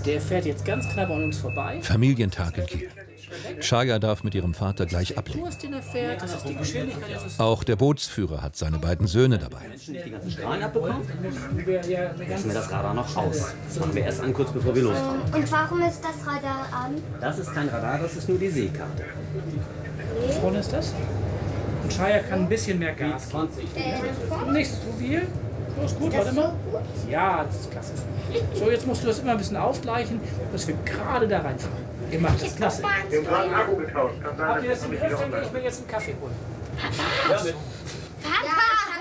Der fährt jetzt ganz knapp an uns vorbei. Familientag in Kiel. Shaya darf mit ihrem Vater gleich ablegen. Kurs, den er fährt, das ist die Geschwindigkeit. Das ist Auch der Bootsführer hat seine beiden Söhne dabei. Die ganzen Strahlen abbekommen? Lassen wir das Radar noch aus. Das machen wir erst an, kurz bevor wir losfahren. Und warum ist das Radar an? Das ist kein Radar, das ist nur die Seekarte. vorne ist das. Und Shaya kann ein bisschen mehr Gas geben. Nicht so viel. So ist gut, warte mal. Ja, das ist klasse. So, jetzt musst du das immer ein bisschen aufgleichen, dass wir gerade da reinfahren. Ihr macht das klasse. Wir haben gerade einen Akku getauscht. Kann sein, Habt ihr dass das es im nicht Griff? wieder Dann gehe online ich mir jetzt einen Kaffee holen. Ja,